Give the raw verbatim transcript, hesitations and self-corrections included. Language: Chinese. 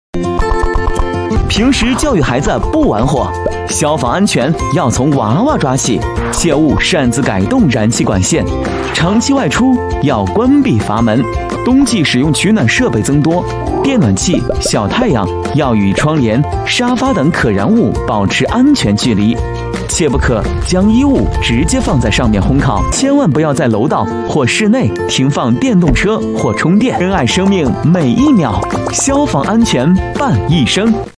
平时教育孩子不玩火，消防安全要从娃娃抓起，切勿擅自改动燃气管线。长期外出要关闭阀门。冬季使用取暖设备增多，电暖器、小太阳要与窗帘、沙发等可燃物保持安全距离。切不可将衣物直接放在上面烘烤，千万不要在楼道或室内停放电动车或充电。珍爱生命每一秒，消防安全伴一生。